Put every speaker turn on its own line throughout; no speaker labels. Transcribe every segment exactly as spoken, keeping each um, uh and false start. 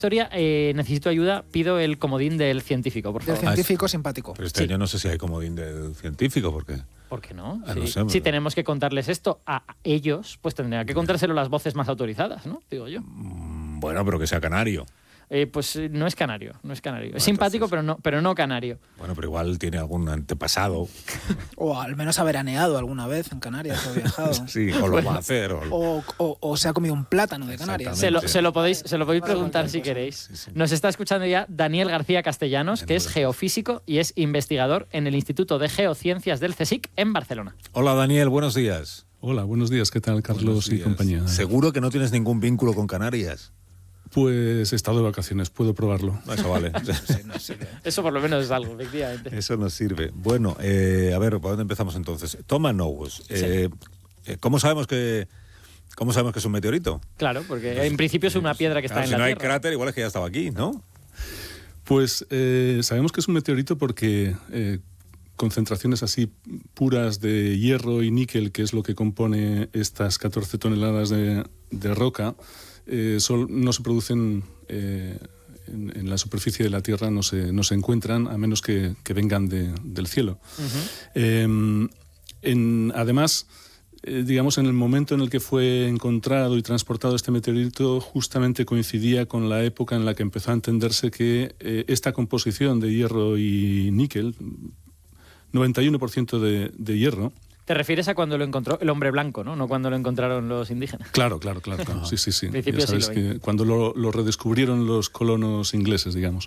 historia, eh, necesito ayuda, pido el comodín del científico, por
Del
favor.
científico simpático.
Pero este
Sí.
año no sé si hay comodín del científico, porque...
¿Por qué no?
Ah,
Sí.
no sé,
Si
pero-
tenemos que contarles esto a ellos, pues tendrían que contárselo las voces más autorizadas, ¿no? Digo yo.
Bueno, pero que sea canario.
Eh, pues eh, no es canario, no es canario. Es
Bueno,
simpático,
entonces-
pero no, pero no canario.
Bueno, pero igual tiene algún antepasado.
O al menos ha veraneado alguna vez en Canarias o viajado.
Sí, o lo va a hacer. O...
O, o- o se ha comido un plátano de Canarias.
Se lo,
Sí.
se lo podéis, se lo podéis preguntar si
Sí,
queréis.
sí.
Nos está escuchando ya Daniel García Castellanos, que es geofísico y es investigador en el Instituto de Geociencias del CSIC en Barcelona.
Hola, Daniel, buenos días.
Hola, buenos días. ¿Qué tal, Carlos
Buenos
y
días.
compañía?
Seguro que no tienes ningún vínculo con Canarias.
Pues he estado de vacaciones, puedo probarlo.
Eso vale.
Eso por lo menos es algo, efectivamente.
Eso nos sirve. Bueno, eh, a ver, ¿por dónde empezamos entonces? Toma Nowos. Eh, eh, ¿Cómo sabemos que cómo sabemos que es un meteorito?
Claro, porque en principio es una piedra que está
Claro,
en
si
la
no hay
Tierra.
cráter, igual es que ya estaba aquí, ¿no?
Pues eh, sabemos que es un meteorito porque eh, concentraciones así puras de hierro y níquel, que es lo que compone estas catorce toneladas de, de roca, eh, sol- no se producen eh, en, en la superficie de la Tierra, no se, no se encuentran, a menos que, que vengan de- del cielo. Eh, en, además, eh, digamos, en el momento en el que fue encontrado y transportado este meteorito, justamente coincidía con la época en la que empezó a entenderse que eh, esta composición de hierro y níquel, noventa y uno por ciento de, de hierro.
Te refieres a cuando lo encontró el hombre blanco, ¿no? No cuando lo encontraron los indígenas.
Claro, claro, claro, claro. Sí, sí, sí.
Principio
Ya sabes
siglo
que cuando lo, lo redescubrieron los colonos ingleses, digamos.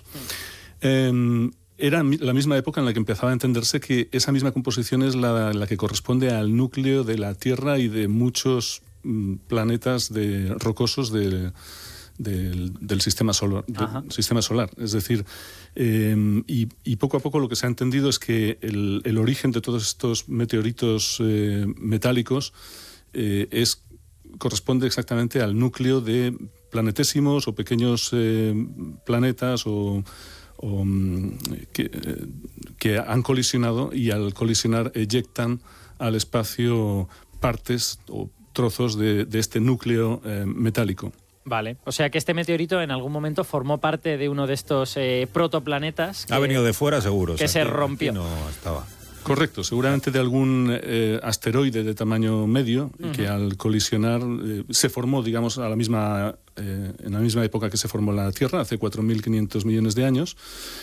Eh, era mi- la misma época en la que empezaba a entenderse que esa misma composición es la, la que corresponde al núcleo de la Tierra y de muchos mm, planetas de, rocosos de- del, del sistema solar, del
Ajá.
sistema solar. Es decir, eh, y, y poco a poco lo que se ha entendido es que el, el origen de todos estos meteoritos eh, metálicos eh, es corresponde exactamente al núcleo de planetésimos o pequeños eh, planetas o, o, mm, que, eh, que han colisionado y al colisionar eyectan al espacio partes o trozos de, de este núcleo eh, metálico.
Vale. O sea que este meteorito en algún momento formó parte de uno de estos eh, protoplanetas. Que,
Ha venido de fuera, seguro.
que
o sea,
se
aquí-
rompió.
aquí no estaba.
Correcto, seguramente de algún eh, asteroide de tamaño medio uh-huh. que al colisionar eh, se formó, digamos, a la misma, eh, en la misma época que se formó la Tierra, hace cuatro mil quinientos millones de años,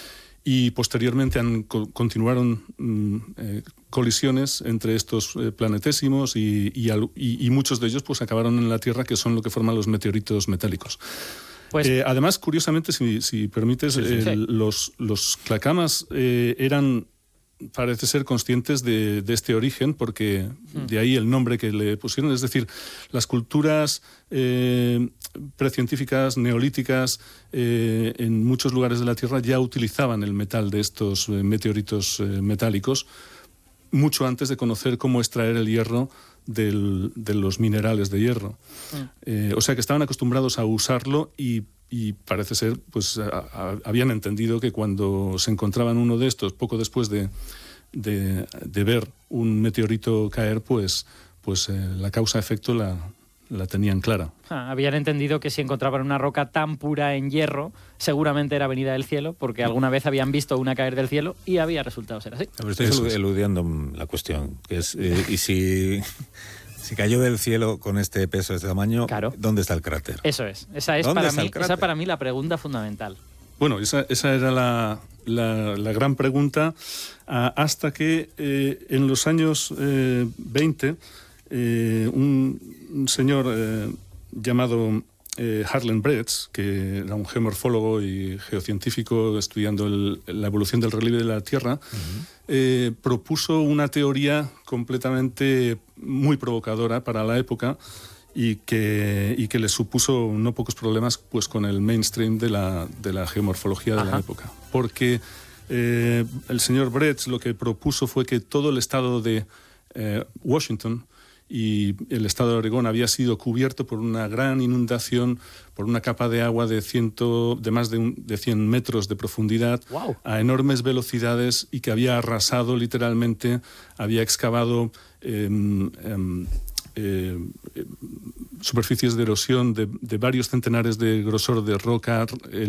y posteriormente han, co- continuaron mm, eh, colisiones entre estos eh, planetésimos y, y, al, y, y muchos de ellos pues acabaron en la Tierra, que son lo que forman los meteoritos metálicos.
Pues,
Eh, además, curiosamente, si, si permites,
Sí, sí, sí.
el- los, los clacamas eh, eran, parece ser, conscientes de, de este origen, porque de ahí el nombre que le pusieron. Es decir, las culturas eh, precientíficas, neolíticas, eh, en muchos lugares de la Tierra ya utilizaban el metal de estos eh, meteoritos eh, metálicos mucho antes de conocer cómo extraer el hierro del- de los minerales de hierro. Eh, o sea que estaban acostumbrados a usarlo y, y parece ser, pues a- a- habían entendido que cuando se encontraban uno de estos, poco después de, de, de ver un meteorito caer, pues, pues eh, la causa-efecto la, la tenían clara.
ah, habían entendido que si encontraban una roca tan pura en hierro, seguramente era venida del cielo, porque alguna vez habían visto una caer del cielo y había resultado ser así.
Pero estoy
Eso
elu-
es.
eludiendo la cuestión, que es, eh, y si, si cayó del cielo con este peso, este tamaño,
Claro.
¿dónde está el cráter?
Eso es. Esa es
¿Dónde
para
está
mí,
el cráter?
esa para mí la pregunta fundamental.
Bueno, esa, esa era la, la- la gran pregunta, ah, hasta que eh, en los años eh, veinte eh, un, un señor eh, llamado eh, Harlan Bretz, que era un geomorfólogo y geocientífico estudiando el- la evolución del relieve de la Tierra, eh, propuso una teoría completamente muy provocadora para la época y que, y que le supuso no pocos problemas pues, con el mainstream de la, de la geomorfología de
Ajá.
la época. Porque eh, el señor Bretz lo que propuso fue que todo el estado de eh, Washington y el estado de Oregón había sido cubierto por una gran inundación, por una capa de agua de, ciento, de más de, un, de cien metros de profundidad,
¡Guau!
a enormes velocidades y que había arrasado literalmente, había excavado eh, eh, eh, superficies de erosión de, de varios centenares de grosor de roca, el